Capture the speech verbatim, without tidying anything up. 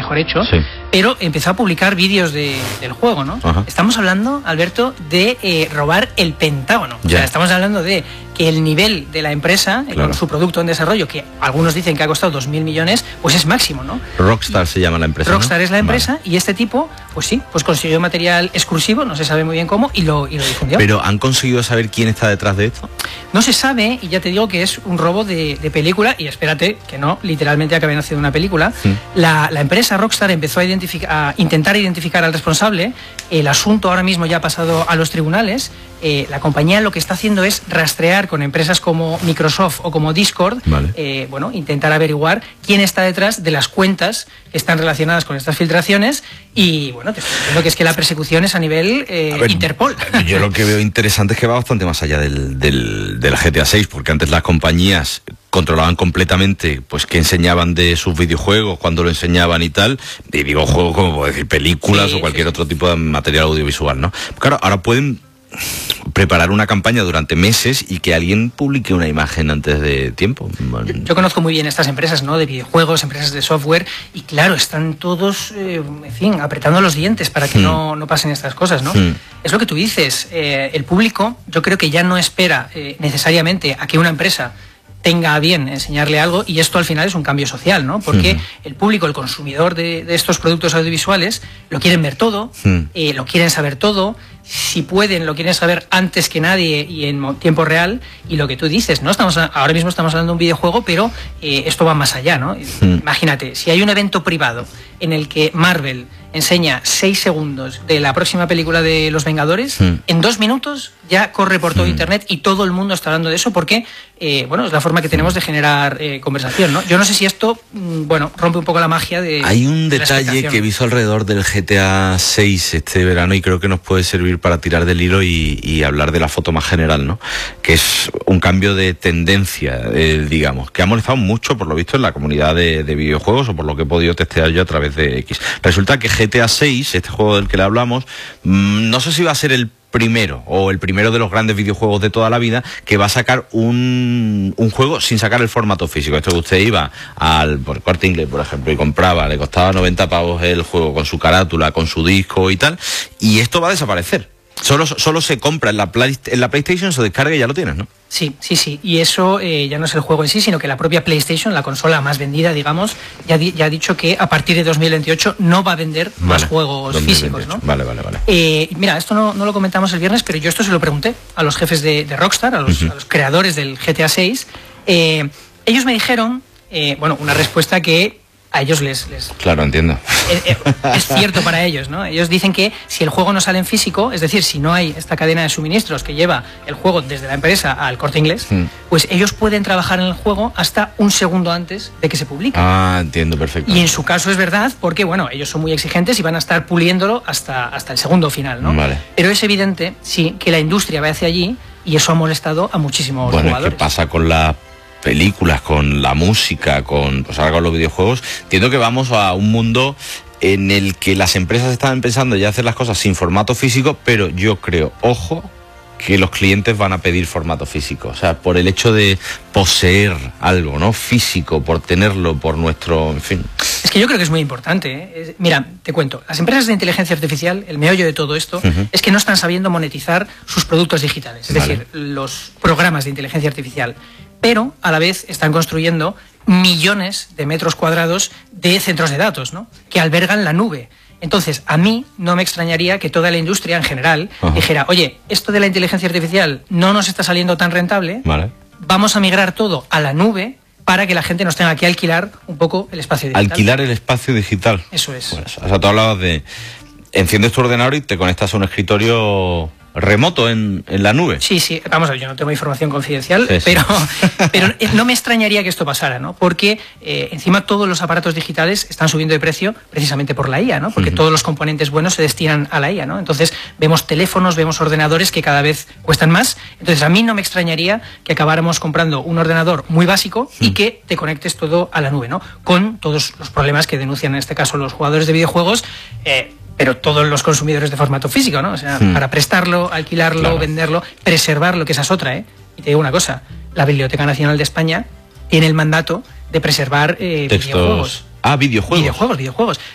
mejor hecho, sí. pero empezó a publicar vídeos de, del juego, ¿no? Ajá. Estamos hablando, Alberto, de eh, robar el Pentágono. Ya. O sea, estamos hablando de que el nivel de la empresa, Claro. con su producto en desarrollo, que algunos dicen que ha costado dos mil millones, pues es máximo, ¿no? Rockstar y se llama la empresa, Rockstar ¿no? es la empresa, Vale. y este tipo, pues sí, pues consiguió material exclusivo, no se sabe muy bien cómo, y lo, y lo difundió. Pero ¿han conseguido saber quién está detrás de esto? No se sabe, y ya te digo que es un robo de, de película, y espérate que no, literalmente acaben haciendo una película. Sí. La, la empresa Rockstar empezó a, identificar, a intentar identificar al responsable. El asunto ahora mismo ya ha pasado a los tribunales. Eh, la compañía lo que está haciendo es rastrear con empresas como Microsoft o como Discord, Vale. eh, bueno, intentar averiguar quién está detrás de las cuentas que están relacionadas con estas filtraciones. Y bueno, te estoy diciendo que es que la persecución es a nivel eh, A ver, Interpol. Yo lo que veo interesante es que va bastante más allá del, del, del G T A seis, porque antes las compañías controlaban completamente pues qué enseñaban de sus videojuegos, cuándo lo enseñaban y tal, y digo juegos como puedo decir películas Sí, o cualquier sí, sí. otro tipo de material audiovisual, ¿no? Claro, ahora pueden preparar una campaña durante meses y que alguien publique una imagen antes de tiempo. Bueno, Yo conozco muy bien estas empresas, ¿no? De videojuegos, empresas de software, y claro, están todos, eh, en fin, apretando los dientes para que Hmm. no, no pasen estas cosas, ¿no? Hmm. Es lo que tú dices, eh, el público, yo creo que ya no espera eh, necesariamente a que una empresa tenga a bien enseñarle algo, y esto al final es un cambio social, ¿no? Porque Hmm. el público, el consumidor de, de estos productos audiovisuales, lo quieren ver todo, Hmm. eh, lo quieren saber todo, si pueden, lo quieren saber antes que nadie y en mo- tiempo real, y lo que tú dices, ¿no? Estamos a- ahora mismo estamos hablando de un videojuego, pero eh, esto va más allá, ¿no? Hmm. Imagínate, si hay un evento privado en el que Marvel enseña seis segundos de la próxima película de Los Vengadores, Hmm. en dos minutos ya corre por todo Hmm. internet y todo el mundo está hablando de eso porque, eh, bueno, es la forma que tenemos de generar eh, conversación, ¿no? Yo no sé si esto, mm, bueno, rompe un poco la magia de... hay un de la detalle expectación. que he visto alrededor del G T A seis este verano y creo que nos puede servir para tirar del hilo y, y hablar de la foto más general, ¿no? Que es un cambio de tendencia, eh, digamos, que ha molestado mucho, por lo visto, en la comunidad de, de videojuegos, o por lo que he podido testear yo a través de X. Resulta que G T A seis, este juego del que le hablamos, mmm, no sé si va a ser el primero o el primero de los grandes videojuegos de toda la vida que va a sacar un, un juego sin sacar el formato físico. Esto que usted iba al por Corte Inglés, por ejemplo, y compraba, le costaba noventa pavos el juego con su carátula, con su disco y tal, y esto va a desaparecer. Solo, solo se compra en la, Play, en la PlayStation, se descarga y ya lo tienes, ¿no? Sí, sí, sí. Y eso eh, ya no es el juego en sí, sino que la propia PlayStation, la consola más vendida, digamos, ya, di, ya ha dicho que a partir de dos mil veintiocho no va a vender Vale, más juegos físicos, ¿no? Vale, vale, vale. Eh, mira, esto no, no lo comentamos el viernes, pero yo esto se lo pregunté a los jefes de, de Rockstar, a los, Uh-huh. a los creadores del G T A seis. Eh, ellos me dijeron, eh, bueno, una respuesta que a ellos les... les Claro, entiendo. eh, eh, es cierto para ellos, ¿no? Ellos dicen que si el juego no sale en físico, es decir, si no hay esta cadena de suministros que lleva el juego desde la empresa al Corte Inglés, Mm. pues ellos pueden trabajar en el juego hasta un segundo antes de que se publique. Ah, entiendo, perfecto. Y en su caso es verdad, porque bueno, ellos son muy exigentes y van a estar puliéndolo hasta, hasta el segundo final, ¿no? Vale. Pero es evidente, sí, que la industria va hacia allí y eso ha molestado a muchísimos Bueno, jugadores. ¿qué pasa con las películas, con la música, con, pues ahora con los videojuegos? Entiendo que vamos a un mundo en el que las empresas están pensando ya hacer las cosas sin formato físico, pero yo creo, ojo, que los clientes van a pedir formato físico. O sea, por el hecho de poseer algo, ¿no? Físico, por tenerlo, por nuestro, en fin. Es que yo creo que es muy importante, ¿eh? Es- Mira, te cuento, las empresas de inteligencia artificial, el meollo de todo esto, Uh-huh. es que no están sabiendo monetizar sus productos digitales, es Vale. decir, los programas de inteligencia artificial, pero a la vez están construyendo millones de metros cuadrados de centros de datos, ¿no? Que albergan la nube. Entonces, a mí no me extrañaría que toda la industria en general Ajá. dijera, oye, esto de la inteligencia artificial no nos está saliendo tan rentable, Vale. vamos a migrar todo a la nube para que la gente nos tenga que alquilar un poco el espacio digital. Alquilar el espacio digital. Eso es. Bueno, o sea, tú hablabas de enciendes tu ordenador y te conectas a un escritorio remoto en, en la nube. Sí, sí, vamos a ver, yo no tengo información confidencial, Sí, sí. pero, pero no me extrañaría que esto pasara, ¿no? Porque eh, encima todos los aparatos digitales están subiendo de precio precisamente por la I A, ¿no? Porque Uh-huh. todos los componentes buenos se destinan a la I A, ¿no? Entonces vemos teléfonos, vemos ordenadores que cada vez cuestan más. Entonces a mí no me extrañaría que acabáramos comprando un ordenador muy básico y que te conectes todo a la nube, ¿no? Con todos los problemas que denuncian en este caso los jugadores de videojuegos, eh, pero todos los consumidores de formato físico, ¿no? O sea, Hmm. para prestarlo, alquilarlo, Claro. venderlo, preservarlo, que esa es otra, ¿eh? Y te digo una cosa, la Biblioteca Nacional de España tiene el mandato de preservar eh, Textos. videojuegos. Ah, videojuegos. Videojuegos, videojuegos.